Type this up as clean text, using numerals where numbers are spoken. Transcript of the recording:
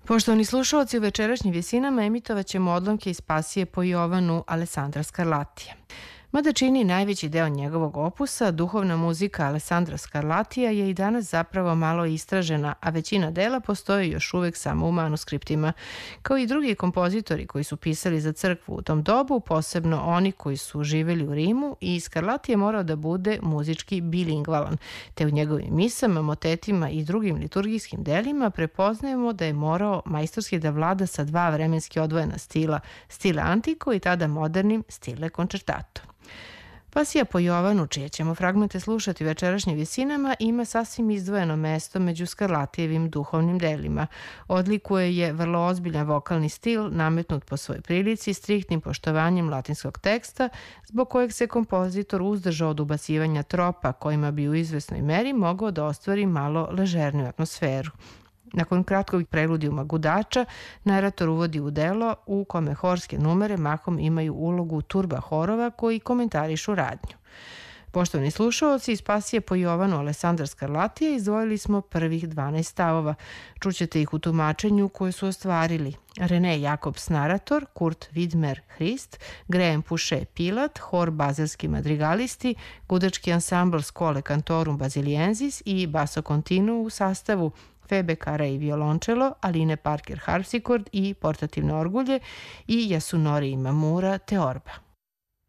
Poštovani slušalci, u večerašnjim visinama emitovat ćemo odlomke iz Pasije po Jovanu Alessandra Scarlattija. Mada čini najveći deo njegovog opusa, duhovna muzika Alessandra Scarlattija je i danas zapravo malo istražena, a većina dela postoji još uvek samo u manuskriptima. Kao i drugi kompozitori koji su pisali za crkvu u tom dobu, posebno oni koji su živeli u Rimu, i Scarlatti je morao da bude muzički bilingvalan, te u njegovim misama, motetima i drugim liturgijskim delima prepoznajemo da je morao majstorski da vlada sa dva vremenski odvojena stila, stile antiko i tada modernim stile concertato. Pasija po Jovanu, čije ćemo fragmente slušati večerašnjim visinama, ima sasvim izdvojeno mesto među Scarlattijevim duhovnim delima. Odlikuje je vrlo ozbiljan vokalni stil, nametnut po svojoj prilici, striktnim poštovanjem latinskog teksta, zbog kojeg se kompozitor uzdržao od ubacivanja tropa, kojima bi u izvesnoj meri mogao da ostvari malo ležerniju atmosferu. Nakon kratkog preludijuma gudača, narator uvodi u delo u kome horske numere mahom imaju ulogu turba horova koji komentarišu radnju. Poštovani slušalci, iz Pasije po Jovanu Alessandra Scarlattija izdvojili smo prvih 12 stavova. Čućete ih u tumačenju koje su ostvarili René Jacobs narator, Kurt Widmer Hrist, Graham Pouchet Pilat, hor bazelski madrigalisti, gudački ansambl Skole Cantorum Basiliensis i basso continuo u sastavu Febe Caray violončelo, Aline Parker harpsichord i portativne orgulje i Yasunori Imamura teorba.